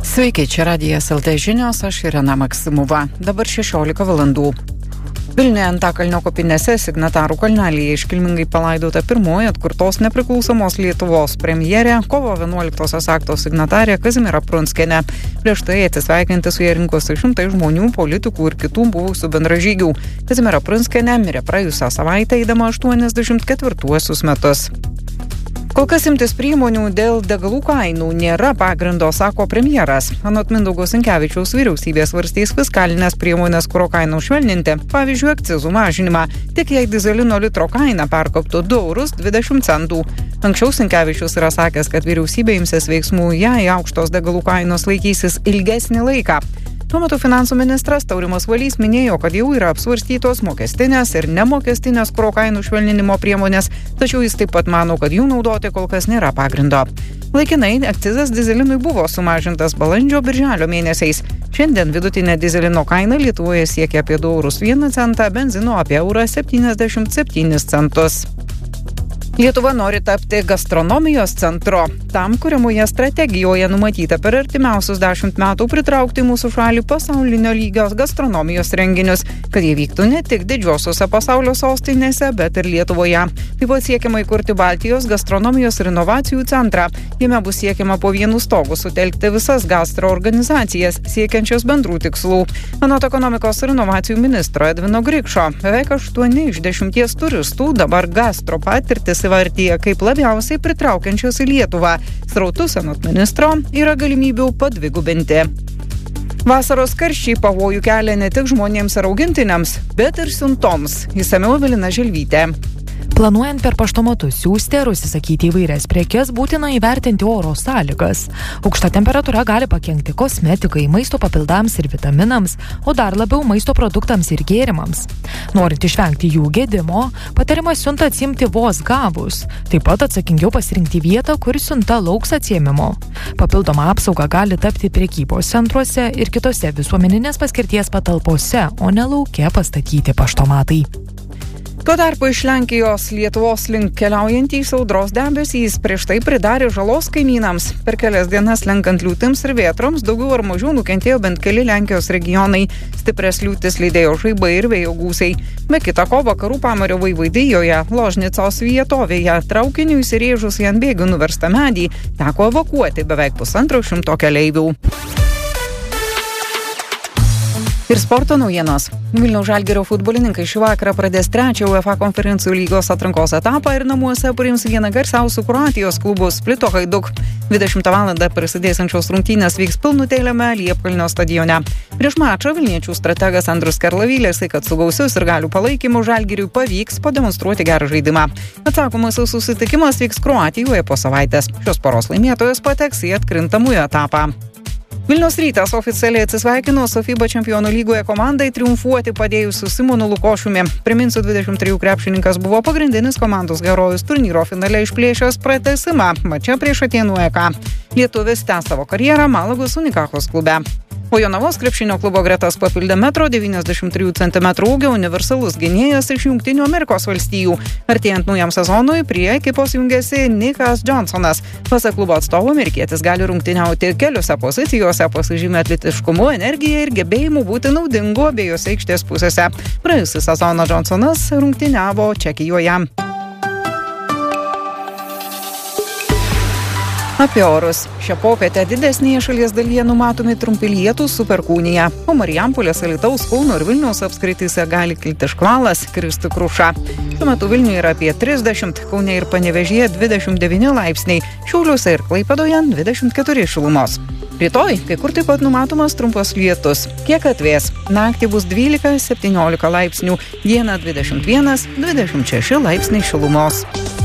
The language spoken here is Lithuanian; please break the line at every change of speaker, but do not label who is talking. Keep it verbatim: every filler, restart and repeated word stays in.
Sveiki, čia Radijas L T žinios, aš Irena Maksimova. Dabar šešiolika valandų. Vilniuje Antakalnio kapinėse Signatarų kalnelyje iškilmingai palaidota pirmoji atkurtos nepriklausomos Lietuvos premjerė, kovo vienuoliktosios akto signatarė Kazimiera Prunskienė. Prieš tai atsisveikinti su ja rinkosi šimtai žmonių, politikų ir kitų buvusių bendražygių. Kazimiera Prunskienė mirė praėjusią savaitę, eidama aštuoniasdešimt ketvirtuosius metus. Kol kas imtis priemonių dėl degalų kainų nėra pagrindo, sako premjeras. Anot Mindaugo Sinkevičiaus vyriausybės svarstys fiskalinės priemonės kuro kainų švelninti, pavyzdžiui, akcizų mažinimą, tik jei dyzelino litro kaina perkoptų du eurus dvidešimt centų. Anksčiau Sinkevičius yra sakęs, kad vyriausybė imsis veiksmų, jei aukštos degalų kainos laikysis ilgesnį laiką. Tuo metu finansų ministras Taurimas Valys minėjo, kad jau yra apsvarstytos mokestinės ir nemokestinės kuro kainų švelninimo priemonės, tačiau jis taip pat mano, kad jų naudoti kol kas nėra pagrindo. Laikinai akcizas dyzelinui buvo sumažintas balandžio-birželio mėnesiais. Šiandien vidutinė dyzelino kaina Lietuvoje siekia apie du eurus vieną centą, benzino apie eurą septyniasdešimt septynis centus. Lietuva nori tapti gastronomijos centru. Tam kuriamoje strategijoje numatyta per artimiausius dešimt metų pritraukti mūsų šalį pasaulinio lygio gastronomijos renginius, kad jie vyktų ne tik didžiosiuose pasaulio sostinėse, bet ir Lietuvoje. Taip pat siekiama įkurti Baltijos gastronomijos ir inovacijų centrą. Jame bus siekiama po vienu stogu sutelkti visas gastro organizacijas, siekiančios bendrų tikslų. Anot ekonomikos ir inovacijų ministro Edvino Grikšo, beveik aštuoni iš dešimties turistų dabar gastro patirtis įvardyja kaip labiausiai pritraukiančios į Lietuvą. Srautus, anot ministro, yra galimybių padvigubinti. Vasaros karščiai pavojų kelia ne tik žmonėms ir augintiniams, bet ir siuntoms. Išsamiau Evelina Želvytė.
Planuojant per paštomatus siųsti ar užsisakyti įvairias prekes, būtina įvertinti oro sąlygas. Aukšta temperatūra gali pakenkti kosmetikai, maisto papildams ir vitaminams, o dar labiau maisto produktams ir gėrimams. Norint išvengti jų gedimo, patariama siuntą atsiimti vos gavus. Taip pat atsakingiau pasirinkti vietą, kur siunta lauks atsiėmimo. Papildoma apsauga gali tapti prekybos centruose ir kitose visuomeninės paskirties patalpose, o ne lauke pastatyti paštomatai.
Tuo tarpu iš Lenkijos Lietuvos link keliaujantys audros debesys prieš tai pridarė žalos kaimynams. Per kelias dienas lenkant liūtims ir vėtroms daugiau ar mažiau nukentėjo bent keli Lenkijos regionai. Stiprias liūtis lydėjo žaibai ir vėjo gūsiai. Be kita ko, vakarų Pamario Vaivadijoje, Ložnicos vietovėje, traukiniui įsirėžus į ant bėgių nuverstą medį, teko evakuoti beveik pusantro šimto keleivių. Ir sporto naujienos. Vilniaus Žalgirio futbolininkai šį vakarą pradės trečią UEFA konferencijų lygos atrankos etapą ir namuose priims vieną garsiausių Kroatijos klubų Splito Hajduk. dvidešimtą valandą prasidėsiančios rungtynės vyks pilnutėliame Liepkalnio stadione. Prieš mačą vilniečių strategas Andrius Kerla vylėsi, kad su gausiu sirgalių palaikymu Žalgiriui pavyks pademonstruoti gerą žaidimą. Atsakomasis susitikimas vyks Kroatijoje po savaitės. Šios poros laimėtojas pateks į atkrintamųjų etapą. Vilniaus Rytas oficialiai atsisveikino su FIBA čempionų lygoje komandai triumfuoti padėjusiu Simonu Lukošiumi. Priminsiu, dvidešimt trejų krepšininkas buvo pagrindinis komandos herojus turnyro finale išplėšęs pratęsimą mače prieš Atėnų E K. Lietuvis tęs savo karjerą Malagos Unikachos klube. O Jonavos krepšinio klubo gretas papildė metro devyniasdešimt trijų centimetrų ūgio universalus gynėjas iš Jungtinių Amerikos valstijų. Artėjant naujam sezonui prie ekipos jungiasi Nikas Johnsonas. Pasak klubo atstovų, amerikietis gali rungtyniauti keliose pozicijose, pasižymė atletiškumu, energija ir gebėjimu būti naudingu abiejose aikštės pusėse. Praėjusį sezoną Johnsonas rungtyniavo Čekijoje. Apie orus. Šią popietę didesnėje šalies dalyje numatomi trumpi lietūs su perkūnija, o Marijampolės, Alytaus, Kauno ir Vilniaus apskrityse gali kilti škvalas, kristi kruša. Šiuo metu Vilniuje yra apie trisdešimt, Kaune ir Panevėžyje dvidešimt devyni laipsniai, Šiauliuose ir Klaipėdoje dvidešimt keturi šilumos. Rytoj kai kur taip pat numatomas trumpas lietus. Kiek atvės? Naktį bus dvylika septyniolika laipsnių, dieną dvidešimt vienas dvidešimt šeši laipsniai šilumos.